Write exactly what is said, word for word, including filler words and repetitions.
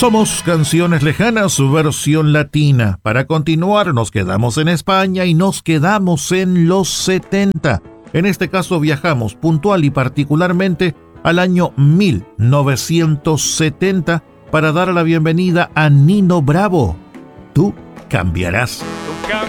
Somos Canciones Lejanas, versión latina. Para continuar, nos quedamos en España y nos quedamos en los setenta. En este caso viajamos puntual y particularmente al año mil novecientos setenta para dar la bienvenida a Nino Bravo. Tú cambiarás. Tú cambiarás.